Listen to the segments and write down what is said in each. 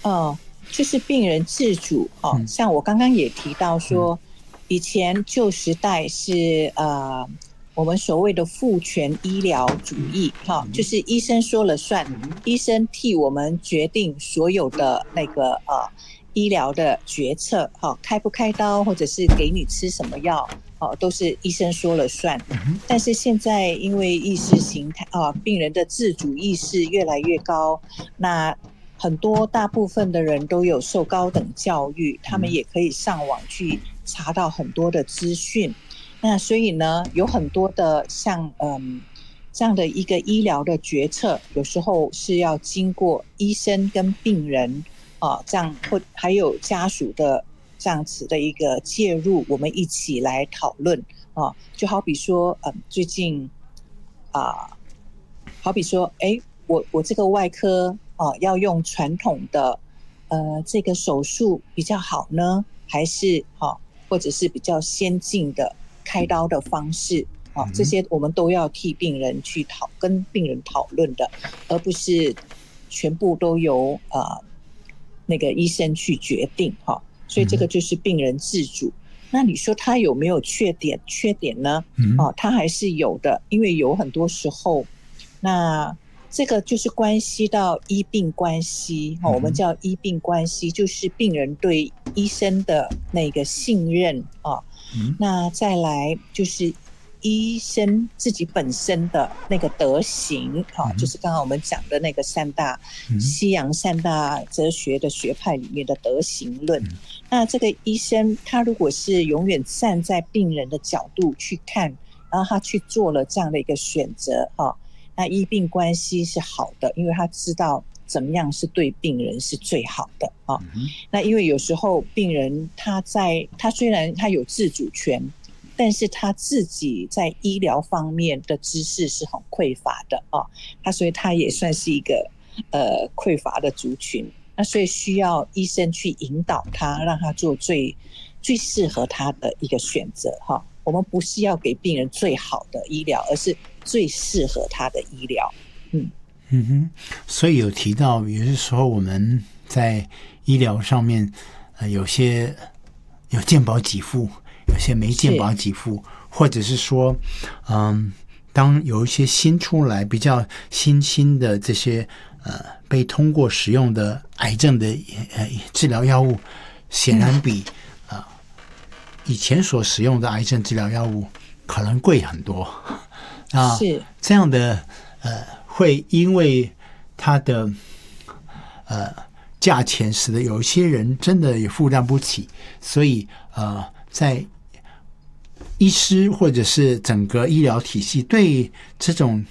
呃，就是病人自主像我刚刚也提到说，以前旧时代是我们所谓的父权医疗主义就是医生说了算，医生替我们决定所有的那个医疗的决策开不开刀或者是给你吃什么药都是医生说了算。但是现在因为意识形态病人的自主意识越来越高，那很多大部分的人都有受高等教育，他们也可以上网去查到很多的资讯。那所以呢，有很多的像这样的一个医疗的决策，有时候是要经过医生跟病人这样或还有家属的这样子的一个介入，我们一起来讨论就好比说最近好比说我这个外科要用传统的这个手术比较好呢，还是或者是比较先进的开刀的方式这些我们都要替病人去跟病人讨论的，而不是全部都由那个医生去决定所以这个就是病人自主。那你说他有没有缺点呢？他还是有的，因为有很多时候那这个就是关系到医病关系我们叫医病关系，就是病人对医生的那个信任那再来就是医生自己本身的那个德行就是刚刚我们讲的那个西洋三大哲学的学派里面的德行论那这个医生他如果是永远站在病人的角度去看，然后他去做了这样的一个选择那医病关系是好的，因为他知道怎么样是对病人是最好的那因为有时候病人他虽然他有自主权，但是他自己在医疗方面的知识是很匮乏的所以他也算是一个匮乏的族群。那所以需要医生去引导他，让他做最适合他的一个选择我们不是要给病人最好的医疗，而是最适合他的医疗。 所以有提到有些时候我们在医疗上面有些有健保给付，有些没健保给付，或者是说当有一些新出来比较新的这些被通过使用的癌症的治疗药物，显然比以前所使用的癌症治疗药物可能贵很多是这样的会因为它的价钱使得有一些人真的也负担不起，所以在医师或者是整个医疗体系对这种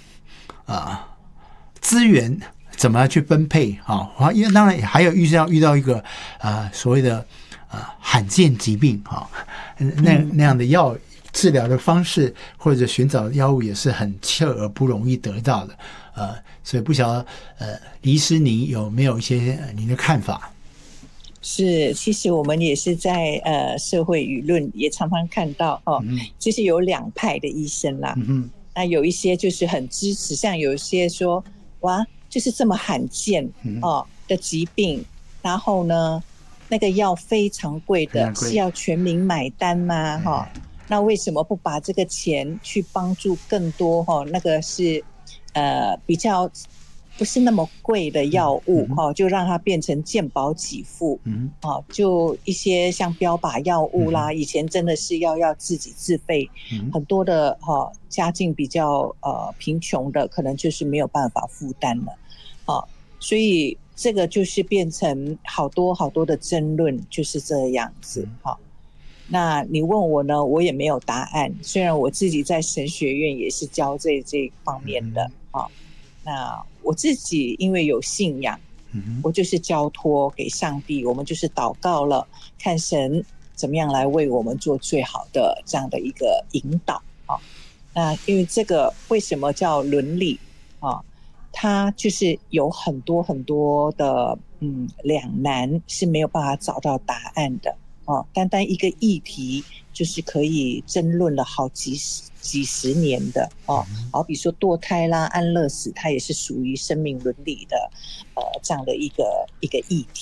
资源怎么去分配因为当然还有遇到一个所谓的罕见疾病那样的药治疗的方式或者寻找药物也是很切而不容易得到的所以不晓得李医师你有没有一些你的看法？ 是，其实我们也是在社会舆论也常常看到其实有两派的医生啦那有一些就是很支持，像有一些说哇就是这么罕见的疾病，然后呢那个药非常贵的，是要全民买单吗那为什么不把这个钱去帮助更多那个是比较不是那么贵的药物就让它变成健保给付就一些像标靶药物啦以前真的是要自己自费很多的家境比较贫穷的可能就是没有办法负担了所以这个就是变成好多好多的争论，就是这样子那你问我呢，我也没有答案，虽然我自己在神学院也是教这方面的那我自己因为有信仰我就是交托给上帝，我们就是祷告了，看神怎么样来为我们做最好的这样的一个引导那因为这个为什么叫伦理它就是有很多很多的两难是没有办法找到答案的单单一个议题就是可以争论了好几十年的好比说堕胎啦、安乐死，它也是属于生命伦理的这样的一个议题。